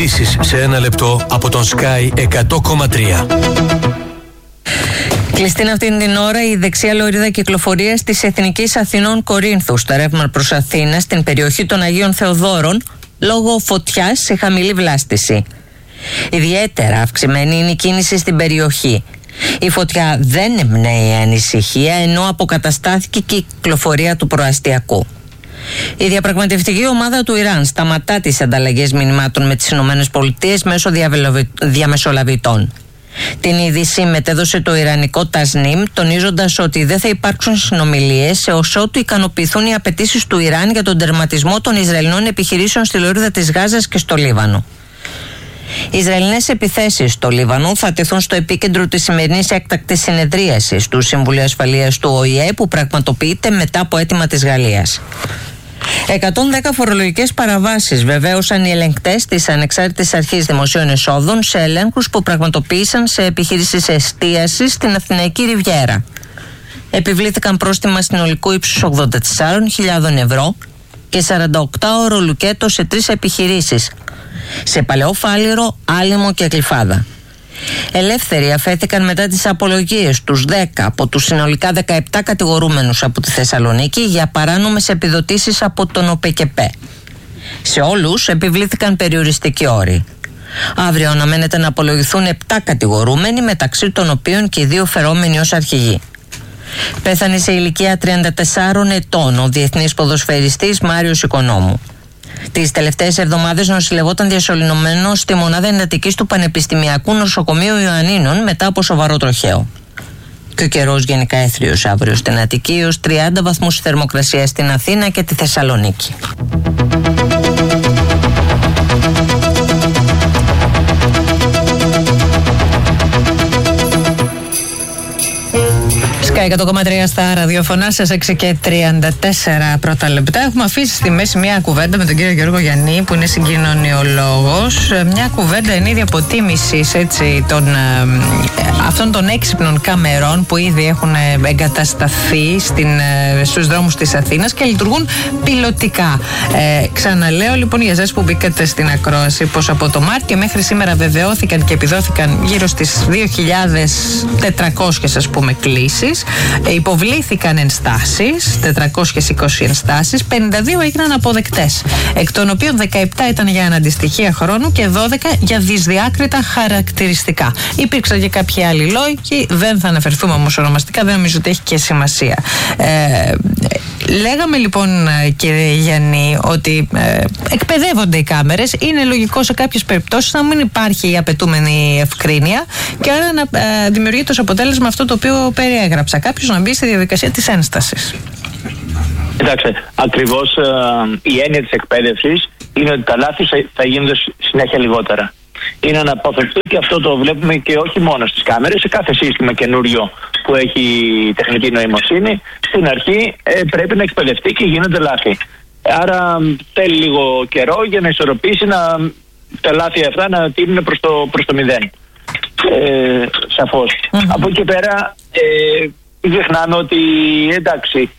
Ειδήσεις σε ένα λεπτό από τον Sky 100,3. Κλειστήν αυτήν την ώρα η δεξιά λωρίδα κυκλοφορίας της Εθνικής Αθηνών Κορίνθου στο ρεύμα προς Αθήνα στην περιοχή των Αγίων Θεοδόρων λόγω φωτιάς σε χαμηλή βλάστηση. Ιδιαίτερα αυξημένη είναι η κίνηση στην περιοχή. Η φωτιά δεν εμπνέει ανησυχία, ενώ αποκαταστάθηκε και η κυκλοφορία του προαστιακού. Η διαπραγματευτική ομάδα του Ιράν σταματά τις ανταλλαγές μηνυμάτων με τις ΗΠΑ μέσω διαμεσολαβητών. Την είδηση μετέδωσε το ιρανικό Τασνίμ, τονίζοντας ότι δεν θα υπάρξουν συνομιλίες έως ότου ικανοποιηθούν οι απαιτήσεις του Ιράν για τον τερματισμό των Ισραηλινών επιχειρήσεων στη λωρίδα της Γάζας και στο Λίβανο. Οι Ισραηλινές επιθέσεις στο Λίβανο θα τεθούν στο επίκεντρο της σημερινής έκτακτης συνεδρίασης του Συμβουλίου Ασφαλείας του ΟΗΕ, που πραγματοποιείται μετά από αίτημα της Γαλλίας. 110 φορολογικές παραβάσεις βεβαίωσαν οι ελεγκτές της Ανεξάρτητης Αρχής Δημοσίων Εσόδων σε ελέγχους που πραγματοποίησαν σε επιχειρήσεις εστίασης στην Αθηναϊκή Ριβιέρα. Επιβλήθηκαν πρόστιμα συνολικού ύψους 84.000 ευρώ και 48ωρο λουκέτο σε 3 επιχειρήσεις, σε Παλαιό Φάληρο, Άλυμο και Γλυφάδα. Ελεύθεροι αφέθηκαν μετά τις απολογίες τους 10 από τους συνολικά 17 κατηγορούμενους από τη Θεσσαλονίκη για παράνομες επιδοτήσεις από τον ΟΠΕΚΕΠΕ. Σε όλους επιβλήθηκαν περιοριστικοί όροι. Αύριο αναμένεται να απολογηθούν 7 κατηγορούμενοι, μεταξύ των οποίων και οι 2 φερόμενοι ως αρχηγοί. Πέθανε σε ηλικία 34 ετών ο διεθνής ποδοσφαιριστής Μάριος Οικονόμου. Τις τελευταίες εβδομάδες νοσηλευόταν διασωληνωμένος στη μονάδα εντατικής του Πανεπιστημιακού Νοσοκομείου Ιωαννίνων μετά από σοβαρό τροχαίο. Και ο καιρός γενικά έθριος αύριο στην Αττική, ως 30 βαθμούς θερμοκρασία στην Αθήνα και τη Θεσσαλονίκη. Sky 100,3 στα ραδιοφωνά σας, 6 και 34 πρώτα λεπτά. Έχουμε αφήσει στη μέση μια κουβέντα με τον κύριο Γιώργο Γιαννή, που είναι συγκοινωνιολόγος. Μια κουβέντα εν είδη αποτίμησης αυτών των έξυπνων καμερών που ήδη έχουν εγκατασταθεί στους δρόμους της Αθήνας και λειτουργούν πιλωτικά. Ξαναλέω λοιπόν για εσάς που μπήκατε στην ακρόαση πως από το Μάρτιο μέχρι σήμερα βεβαιώθηκαν και επιδόθηκαν γύρω στις 2.400 ας πούμε κλήσεις. Υποβλήθηκαν ενστάσεις, 420 ενστάσεις, 52 έγιναν αποδεκτές, εκ των οποίων 17 ήταν για αναντιστοιχεία χρόνου και 12 για δυσδιάκριτα χαρακτηριστικά. Υπήρξαν και κάποιοι άλλοι λόγοι, δεν θα αναφερθούμε όμως ονομαστικά, δεν νομίζω ότι έχει και σημασία. Λέγαμε λοιπόν, κύριε Γιαννή, ότι εκπαιδεύονται οι κάμερες. Είναι λογικό σε κάποιες περιπτώσεις να μην υπάρχει η απαιτούμενη ευκρίνεια και άρα να δημιουργείται ως αποτέλεσμα αυτό το οποίο περιέγραψα. Κάποιος να μπει στη διαδικασία της ένστασης. Κοιτάξτε, ακριβώς η έννοια της εκπαίδευσης είναι ότι τα λάθη θα γίνονται συνέχεια λιγότερα. Είναι αναπόφευκτο και αυτό το βλέπουμε και όχι μόνο στις κάμερες, σε κάθε σύστημα καινούριο που έχει τεχνητή νοημοσύνη. Στην αρχή πρέπει να εκπαιδευτεί και γίνονται λάθη. Άρα θέλει λίγο καιρό για να ισορροπήσει τα λάθη αυτά να τείνουν προς το μηδέν. Σαφώς. Από εκεί πέρα ξεχνάμε ότι εντάξει,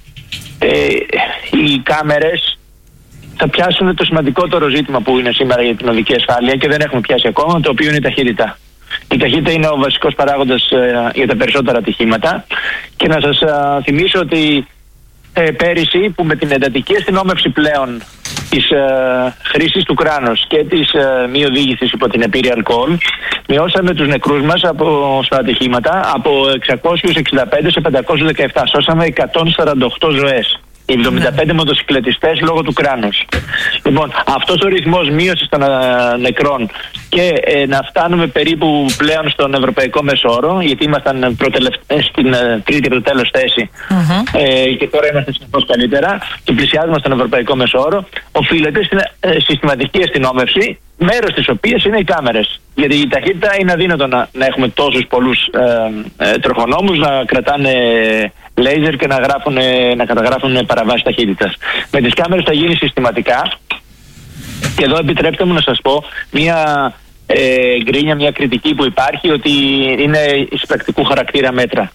οι κάμερες θα πιάσουν το σημαντικότερο ζήτημα που είναι σήμερα για την οδική ασφάλεια και δεν έχουμε πιάσει ακόμα, το οποίο είναι η ταχύτητα. Η ταχύτητα είναι ο βασικός παράγοντας για τα περισσότερα ατυχήματα και να σας θυμίσω ότι πέρυσι, που με την εντατική αστυνόμευση πλέον της χρήσης του κράνους και της μη οδήγησης υπό την επίρρεια αλκοόλ, μειώσαμε τους νεκρούς μας στα ατυχήματα από 665 σε 517. Σώσαμε 148 ζωές. Οι 75 μοτοσυκλετιστές λόγω του κράνους. Λοιπόν, αυτός ο ρυθμός μείωσης των νεκρών και να φτάνουμε περίπου πλέον στον ευρωπαϊκό μεσόρο, γιατί ήμασταν στην τρίτη από το τέλος θέση και τώρα είμαστε συνεχώς καλύτερα και πλησιάζουμε στον ευρωπαϊκό μεσόρο, οφείλεται στην συστηματική αστυνόμευση, μέρος της οποίας είναι οι κάμερες. Γιατί η ταχύτητα είναι αδύνατο να έχουμε τόσους πολλούς τροχονόμους να κρατάνε λέιζερ και να καταγράφουν παραβάσεις ταχύτητας. Με τις κάμερες θα γίνει συστηματικά. Και εδώ επιτρέψτε μου να σας πω μια γκρίνια, μια κριτική που υπάρχει, ότι είναι εισπρακτικού χαρακτήρα μέτρα.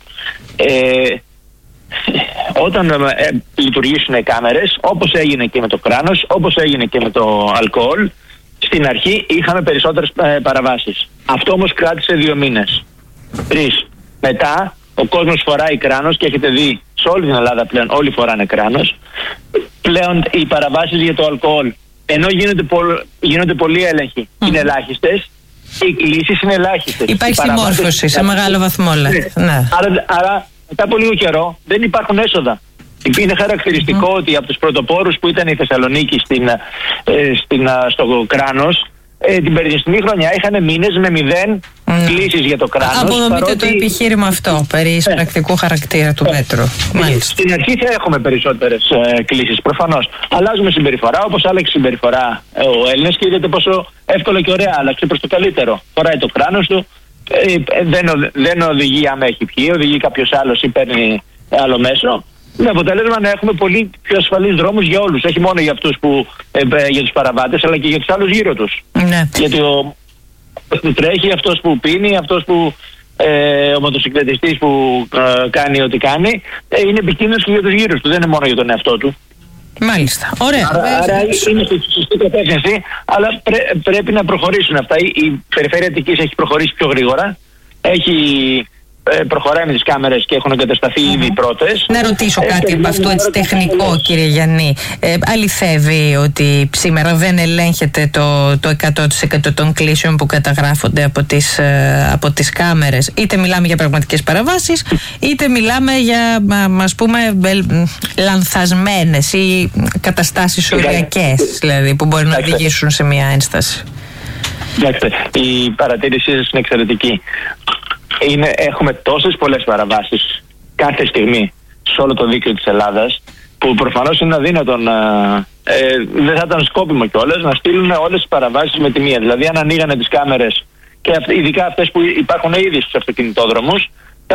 Όταν λειτουργήσουν οι κάμερες, όπως έγινε και με το κράνος, όπως έγινε και με το αλκοόλ, στην αρχή είχαμε περισσότερες παραβάσεις. Αυτό όμως κράτησε 2 μήνες. 3. Μετά ο κόσμος φοράει κράνος και έχετε δει σε όλη την Ελλάδα πλέον όλοι φοράνε κράνος. Πλέον οι παραβάσεις για το αλκοόλ, ενώ γίνονται πολλοί έλεγχοι, είναι ελάχιστες. Οι κλήσεις είναι ελάχιστες. Υπάρχει συμμόρφωση σε μεγάλο βαθμό, λέτε. Ναι. Άρα μετά από λίγο καιρό δεν υπάρχουν έσοδα. Είναι χαρακτηριστικό ότι από τους πρωτοπόρους που ήταν η Θεσσαλονίκη στο κράνος, την περσινή χρονιά είχαν μήνες με 0 κλήσεις για το κράνος. Αποδομείτε το επιχείρημα αυτό περί πρακτικού χαρακτήρα του μέτρου. Στην αρχή θα έχουμε περισσότερες κλήσεις, προφανώς. Αλλάζουμε συμπεριφορά, όπως άλλαξε συμπεριφορά ο Έλληνας και είδατε πόσο εύκολα και ωραία άλλαξε προς το καλύτερο. Φοράει το κράνος του, δεν οδηγεί άμα έχει πιει, οδηγεί κάποιος άλλος ή παίρνει άλλο μέσο. Με αποτέλεσμα να έχουμε πολύ πιο ασφαλείς δρόμους για όλους. Όχι μόνο για αυτούς για τους παραβάτες, αλλά και για τους άλλους γύρω τους. Ναι. Γιατί αυτός που τρέχει, αυτός που πίνει, αυτός που ο μοτοσυκλετιστής που κάνει ό,τι κάνει, είναι επικίνδυνος και για τους γύρους του. Δεν είναι μόνο για τον εαυτό του. Μάλιστα. Ωραία. Άρα είναι στη σωστή κατεύθυνση, αλλά πρέπει να προχωρήσουν αυτά. Η Περιφέρεια Αττικής έχει προχωρήσει πιο γρήγορα. Προχωράει με τις κάμερες και έχουν εγκατασταθεί ήδη οι πρώτες. Να ρωτήσω κάτι από αυτό έτσι τεχνικό, κύριε Γιαννή. Αληθεύει ότι σήμερα δεν ελέγχεται το 100% των κλήσεων που καταγράφονται από τις κάμερες? Είτε μιλάμε για πραγματικές παραβάσεις, είτε μιλάμε για, ας πούμε, λανθασμένες ή καταστάσεις οριακές, δηλαδή, που μπορεί να οδηγήσουν σε μια ένσταση. Κοιτάξτε, η παρατήρησή σας είναι εξαιρετική. Έχουμε τόσες πολλές παραβάσεις κάθε στιγμή σε όλο το δίκαιο της Ελλάδας, που προφανώς είναι αδύνατον, δεν θα ήταν σκόπιμο κιόλας να στείλουν όλες τις παραβάσεις με τη μία. Δηλαδή, αν ανοίγανε τις κάμερες, και ειδικά αυτές που υπάρχουν ήδη στους αυτοκινητόδρομους,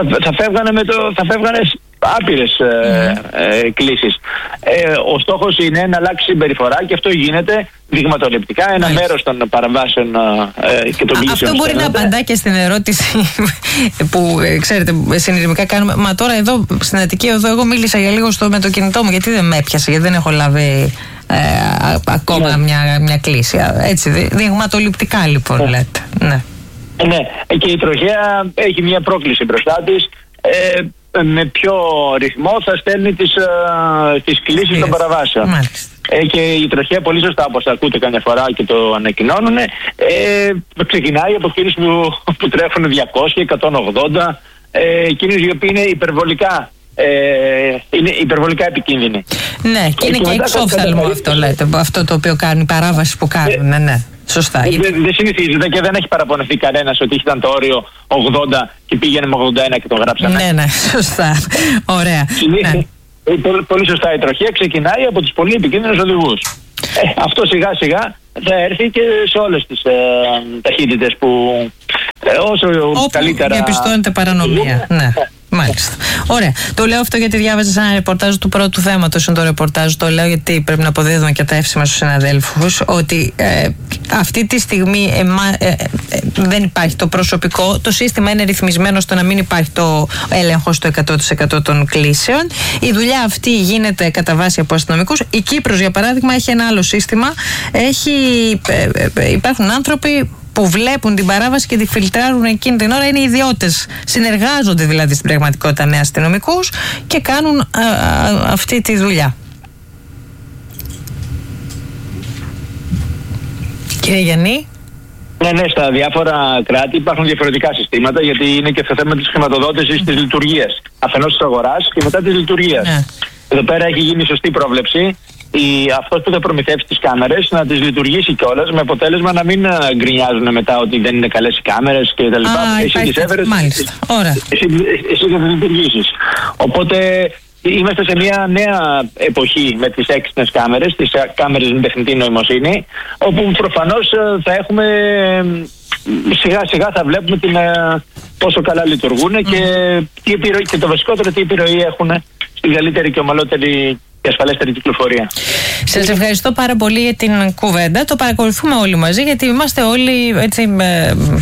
θα φεύγανε άπειρες κλήσεις. Ο στόχος είναι να αλλάξει συμπεριφορά και αυτό γίνεται δειγματοληπτικά. Ένα μέρος των παραβάσεων και των κλήσεων. Αυτό μπορεί να απαντά και στην ερώτηση που ξέρετε συνειρμικά κάνουμε. Μα τώρα εδώ στην Αττική Οδό εγώ μίλησα για λίγο με το κινητό μου, γιατί δεν με έπιασε, γιατί δεν έχω λάβει ακόμα μια κλήση. Έτσι δειγματοληπτικά λοιπόν λέτε. Ναι. Ναι, και η τροχέα έχει μια πρόκληση μπροστά της. Με ποιο ρυθμό θα στέλνει τις κλήσεις των παραβάσεων. Και η τροχέα, πολύ σωστά, όπως ακούτε καμιά φορά και το ανακοινώνουν, ξεκινάει από εκείνους που τρέχουν 200, 180, εκείνους οι οποίοι είναι υπερβολικά επικίνδυνοι. Ναι, και είναι και εξόφθαλμο αυτό, λέτε, αυτό το οποίο κάνουν, η παράβαση που κάνουν, ναι. Σωστά. Δεν συνηθίζεται και δεν έχει παραπονεθεί κανένας ότι ήταν το όριο 80 και πήγαινε με 81 και τον γράψανε. Ναι, σωστά. Ωραία. Ναι. Πολύ σωστά η τροχέα ξεκινάει από τους πολύ επικίνδυνους οδηγούς. Αυτό σιγά σιγά θα έρθει και σε όλες τις ταχύτητες που όσο καλύτερα διαπιστώνεται παρανομία. Ναι. Μάλιστα. Ωραία. Το λέω αυτό γιατί διάβαζα σε ένα ρεπορτάζ του πρώτου θέματος. Είναι το ρεπορτάζ. Το λέω γιατί πρέπει να αποδίδουμε και τα εύσημα στους συναδέλφους. Ότι αυτή τη στιγμή δεν υπάρχει το προσωπικό. Το σύστημα είναι ρυθμισμένο ώστε να μην υπάρχει το έλεγχο στο 100% των κλήσεων. Η δουλειά αυτή γίνεται κατά βάση από αστυνομικούς. Η Κύπρος, για παράδειγμα, έχει ένα άλλο σύστημα. Υπάρχουν άνθρωποι που βλέπουν την παράβαση και τη φιλτράρουν εκείνη την ώρα. Είναι ιδιώτες. Συνεργάζονται δηλαδή στην πραγματικότητα με αστυνομικούς και κάνουν αυτή τη δουλειά. Κύριε Γιαννή. Ναι, στα διάφορα κράτη υπάρχουν διαφορετικά συστήματα, γιατί είναι και το θέμα της χρηματοδότησης της λειτουργίας. Αφενός της αγοράς και μετά της λειτουργίας. Ναι. Εδώ πέρα έχει γίνει σωστή πρόβλεψη. Αυτός που θα προμηθεύσει τις κάμερες να τις λειτουργήσει κιόλας, με αποτέλεσμα να μην γκρινιάζουν μετά ότι δεν είναι καλές οι κάμερες και τα λοιπά. Εσύ τις έφερες, εσύ θα τις λειτουργήσεις. Οπότε είμαστε σε μια νέα εποχή με τις έξυπνες κάμερες, τις κάμερες με τεχνητή νοημοσύνη, όπου προφανώς θα έχουμε σιγά σιγά θα βλέπουμε πόσο καλά λειτουργούν και το βασικότερο τι επιρροή έχουν στην καλύτερη και ομαλότερη και ασφαλέστερη κυκλοφορία. Σας ευχαριστώ πάρα πολύ για την κουβέντα. Το παρακολουθούμε όλοι μαζί, γιατί είμαστε όλοι έτσι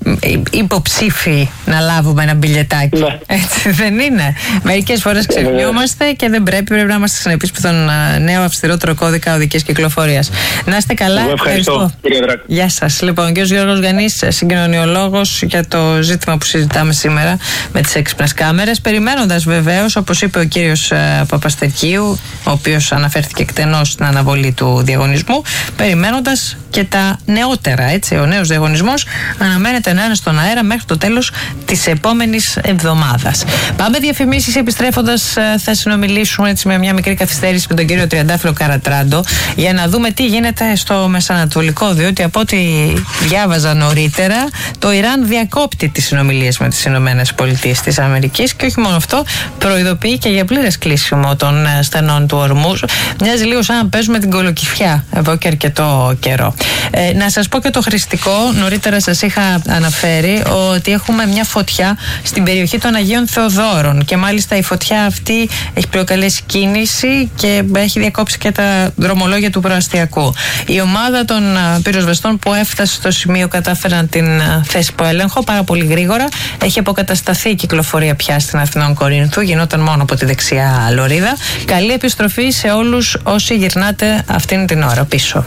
υποψήφοι να λάβουμε ένα μπιλιετάκι. Ναι. Έτσι δεν είναι? Μερικές φορές ξεχνιόμαστε και δεν πρέπει να είμαστε συνεπείς με τον νέο αυστηρότερο κώδικα οδικής κυκλοφορίας. Να είστε καλά. Εγώ ευχαριστώ. Γεια σας. Λοιπόν, ο κ. Γιώργος Γανής, συγκοινωνιολόγος, για το ζήτημα που συζητάμε σήμερα με τις έξυπνες κάμερες, περιμένοντας βεβαίως, όπως είπε ο κύριος Παπαστερκίου, ο οποίος αναφέρθηκε εκτενώς στην αναβολή του διαγωνισμού, περιμένοντας και τα νεότερα, έτσι. Ο νέος διαγωνισμός αναμένεται να είναι στον αέρα μέχρι το τέλος της επόμενης εβδομάδας. Πάμε διαφημίσεις. Επιστρέφοντας, θα συνομιλήσουμε έτσι με μια μικρή καθυστέρηση με τον κύριο Τριαντάφυλλο Καρατράντο για να δούμε τι γίνεται στο Μεσανατολικό, διότι από ό,τι διάβαζα νωρίτερα, το Ιράν διακόπτει τις συνομιλίες με τις ΗΠΑ της Αμερικής και όχι μόνο αυτό, προειδοποιεί και για πλήρες κλείσιμο των στενών του Ορμούζ. Μοιάζει λίγο σαν να παίζουμε την κολοκυθιά εδώ και αρκετό καιρό. Να σας πω και το χρηστικό. Νωρίτερα σας είχα αναφέρει ότι έχουμε μια φωτιά στην περιοχή των Αγίων Θεοδόρων και μάλιστα η φωτιά αυτή έχει προκαλέσει κίνηση και έχει διακόψει και τα δρομολόγια του προαστιακού. Η ομάδα των πυροσβεστών που έφτασε στο σημείο κατάφεραν την θέση υπό έλεγχο πάρα πολύ γρήγορα. Έχει αποκατασταθεί η κυκλοφορία πια στην Αθηνών Κορίνθου, γινόταν μόνο από τη δεξιά λωρίδα. Καλή επιστροφή σε όλους όσοι γυρνάτε αυτήν την ώρα πίσω.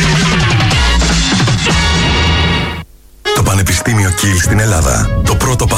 Το Πανεπιστήμιο Κιλ στην Ελλάδα. Το πρώτο